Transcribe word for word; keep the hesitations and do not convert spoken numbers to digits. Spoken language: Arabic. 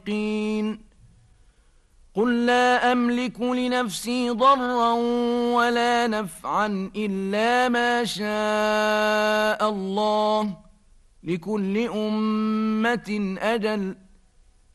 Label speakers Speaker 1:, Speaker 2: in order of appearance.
Speaker 1: قل لا أملك لنفسي ضرا ولا نفعا إلا ما شاء الله لكل أمة أجل